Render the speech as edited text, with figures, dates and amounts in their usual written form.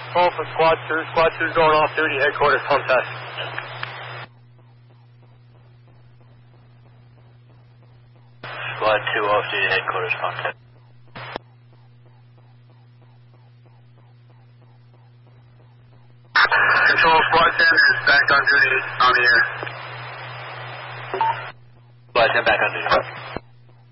Call for Squad 2. Squad 2's going off duty. Headquarters, pump test. Squad 2 off duty, headquarters, pump test. Control, Squad 10 is back on duty on the air. Squad 10 back on duty.